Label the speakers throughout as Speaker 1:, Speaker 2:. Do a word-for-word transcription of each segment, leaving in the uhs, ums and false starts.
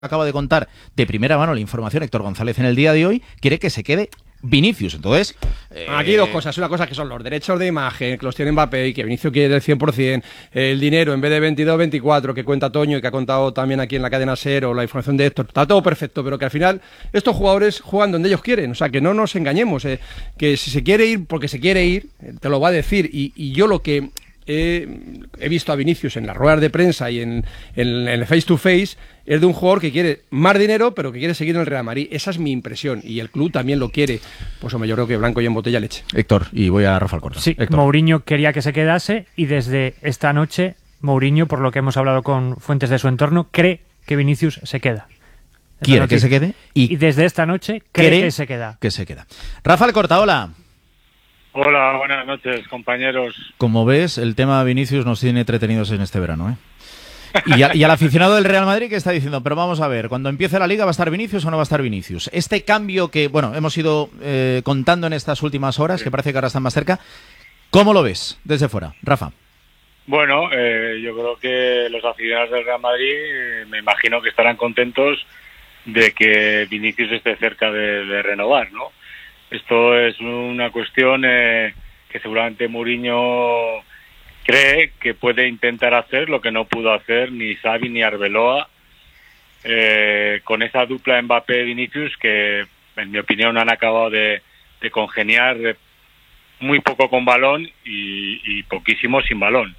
Speaker 1: acaba de contar de primera mano la información Héctor González en el día de hoy, quiere que se quede Vinicius. Entonces,
Speaker 2: eh... aquí hay dos cosas. Una cosa que son los derechos de imagen, que los tiene Mbappé y que Vinicius quiere del cien por cien, el dinero en vez de veintidós, veinticuatro que cuenta Toño y que ha contado también aquí en la cadena SER, o la información de Héctor, está todo perfecto, pero que al final estos jugadores juegan donde ellos quieren, o sea, que no nos engañemos, eh, que si se quiere ir porque se quiere ir, te lo va a decir, y, y yo lo que He, he visto a Vinicius en las ruedas de prensa y en, en, en el face to face, es de un jugador que quiere más dinero, pero que quiere seguir en el Real Madrid. Esa es mi impresión, y el club también lo quiere. Pues hombre, yo creo que blanco y en botella leche.
Speaker 1: Héctor, y voy a Rafa Alcorta.
Speaker 3: Sí,
Speaker 1: Héctor.
Speaker 3: Mourinho quería que se quedase, y desde esta noche Mourinho, por lo que hemos hablado con fuentes de su entorno, cree que Vinicius se queda. Esta
Speaker 1: ¿Quiere
Speaker 3: noche,
Speaker 1: que se quede?
Speaker 3: Y, y desde esta noche cree,
Speaker 1: cree
Speaker 3: que se queda.
Speaker 1: Que se queda. Rafa Alcorta, hola.
Speaker 4: Hola, buenas noches, compañeros.
Speaker 1: Como ves, el tema Vinicius nos tiene entretenidos en este verano, ¿eh? Y, a, y al aficionado del Real Madrid que está diciendo, pero vamos a ver, cuando empiece la Liga, ¿va a estar Vinicius o no va a estar Vinicius? Este cambio que, bueno, hemos ido eh, contando en estas últimas horas, sí, que parece que ahora están más cerca, ¿cómo lo ves desde fuera, Rafa?
Speaker 4: Bueno, eh, yo creo que los aficionados del Real Madrid, eh, me imagino que estarán contentos de que Vinicius esté cerca de, de renovar, ¿no? Esto es una cuestión eh, que seguramente Mourinho cree que puede intentar hacer lo que no pudo hacer ni Xavi ni Arbeloa, eh, con esa dupla Mbappé-Vinicius que, en mi opinión, han acabado de, de congeniar muy poco con balón y, y poquísimo sin balón.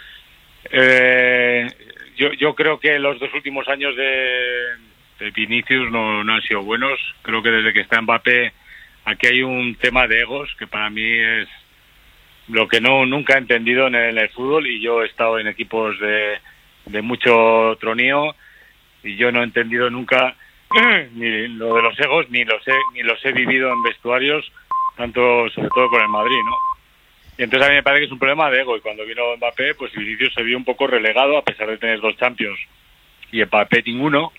Speaker 4: Eh, yo, yo creo que los dos últimos años de, de Vinicius no, no han sido buenos. Creo que desde que está Mbappé, aquí hay un tema de egos que para mí es lo que no nunca he entendido en el, en el fútbol, y yo he estado en equipos de, de mucho tronío y yo no he entendido nunca ni lo de los egos, ni los he, ni los he vivido en vestuarios, tanto sobre todo con el Madrid, ¿no? Y entonces a mí me parece que es un problema de ego, y cuando vino Mbappé, pues Vinicius se vio un poco relegado a pesar de tener dos Champions y Mbappé ninguno,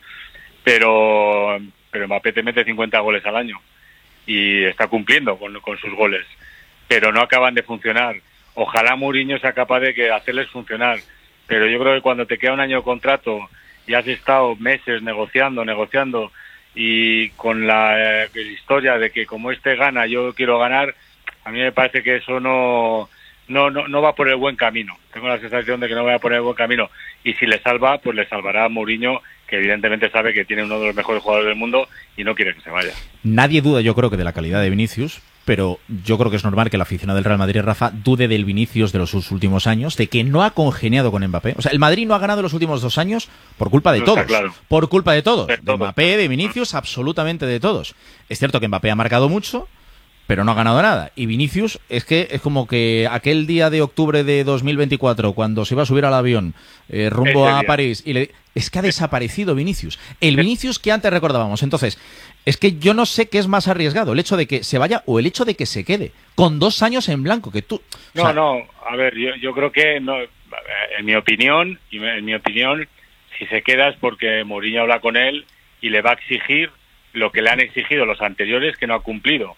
Speaker 4: pero, pero Mbappé te mete cincuenta goles al año y está cumpliendo con, con sus goles, pero no acaban de funcionar. Ojalá Mourinho sea capaz de que hacerles funcionar, pero yo creo que cuando te queda un año de contrato y has estado meses negociando, negociando y con la eh, historia de que como este gana, yo quiero ganar, a mí me parece que eso no, no, no, no va por el buen camino. Tengo la sensación de que no va por el buen camino, y si le salva, pues le salvará a Mourinho, que evidentemente sabe que tiene uno de los mejores jugadores del mundo y no quiere que se vaya.
Speaker 1: Nadie duda, yo creo, que de la calidad de Vinicius, pero yo creo que es normal que el aficionado del Real Madrid, Rafa, dude del Vinicius de los últimos años, de que no ha congeniado con Mbappé. O sea, el Madrid no ha ganado los últimos dos años por culpa de
Speaker 4: no
Speaker 1: todos.
Speaker 4: Claro.
Speaker 1: Por culpa de todos.
Speaker 4: De
Speaker 1: De
Speaker 4: todo.
Speaker 1: Mbappé, de Vinicius, absolutamente de todos. Es cierto que Mbappé ha marcado mucho, pero no ha ganado nada. Y Vinicius es que es como que aquel día de octubre de dos mil veinticuatro, cuando se iba a subir al avión eh, rumbo a París, y le... es que ha desaparecido Vinicius. El Vinicius que antes recordábamos. Entonces, es que yo no sé qué es más arriesgado, el hecho de que se vaya o el hecho de que se quede, con dos años en blanco, que tú...
Speaker 4: No,
Speaker 1: o sea...
Speaker 4: no, a ver, yo, yo creo que, no, en mi opinión, y en mi opinión, si se queda es porque Mourinho habla con él y le va a exigir lo que le han exigido los anteriores que no ha cumplido.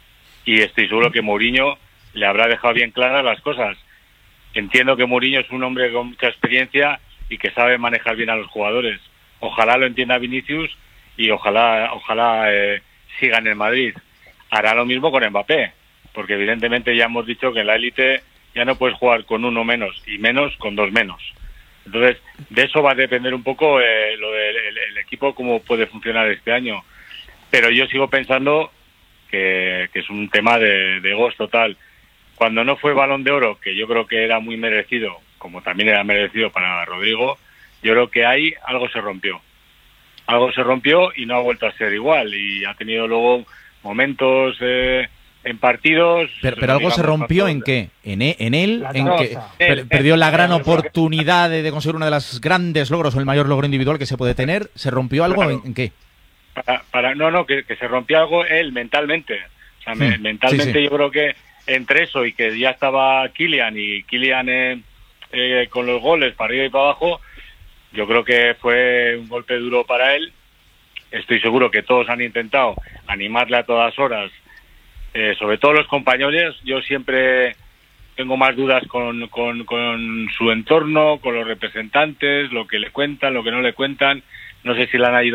Speaker 4: Y estoy seguro que Mourinho le habrá dejado bien claras las cosas. Entiendo que Mourinho es un hombre con mucha experiencia y que sabe manejar bien a los jugadores. Ojalá lo entienda Vinicius y ojalá ojalá eh, siga en el Madrid. Hará lo mismo con Mbappé, porque evidentemente ya hemos dicho que en la élite ya no puedes jugar con uno menos, y menos con dos menos. Entonces, de eso va a depender un poco eh, lo del el, el equipo, cómo puede funcionar este año. Pero yo sigo pensando que, que es un tema de, de egos total. Cuando no fue Balón de Oro, que yo creo que era muy merecido, como también era merecido para Rodrigo, yo creo que ahí algo se rompió. Algo se rompió y no ha vuelto a ser igual, y ha tenido luego momentos eh, en partidos...
Speaker 1: Pero, pero algo se rompió ¿en qué? ¿En, e, en él? ¿En que per, perdió la gran oportunidad de, de conseguir uno de los grandes logros o el mayor logro individual que se puede tener? ¿Se rompió algo? Claro. ¿En, en qué?
Speaker 4: Para, para, no, no, que, que se rompió algo él mentalmente. O sea, me,
Speaker 1: hmm,
Speaker 4: mentalmente
Speaker 1: sí, sí.
Speaker 4: Yo creo que entre eso y que ya estaba Kylian y Kylian eh, eh, con los goles para arriba y para abajo, yo creo que fue un golpe duro para él. Estoy seguro que todos han intentado animarle a todas horas, eh, sobre todo los compañeros. Yo siempre tengo más dudas con, con, con su entorno, con los representantes, lo que le cuentan, lo que no le cuentan. no sé si le han ayudado